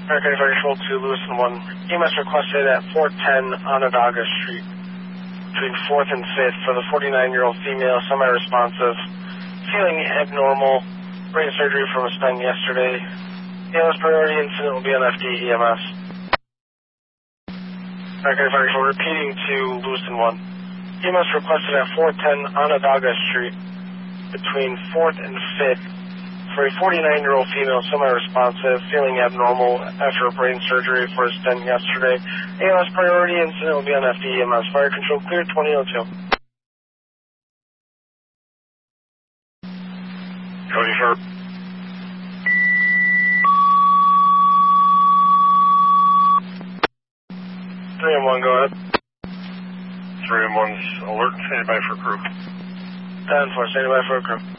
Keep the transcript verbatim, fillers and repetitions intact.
American Fire Control to Lewiston one. E M S requested at four ten Onondaga Street between fourth and fifth for the forty-nine-year-old female, semi-responsive, feeling abnormal, brain surgery from a stent yesterday. E M S priority incident will be on F D E M S. American Fire Control repeating to Lewiston one. E M S requested at four ten Onondaga Street between fourth and fifth for a forty-nine-year-old female, semi-responsive, feeling abnormal after a brain surgery for a stent yesterday. E M S priority incident will be on F D E M S. Fire Control cleared twenty oh two. Cody Sharp. three and one, go ahead. three and one's alert, standing by for crew. ten four, standing by for a crew.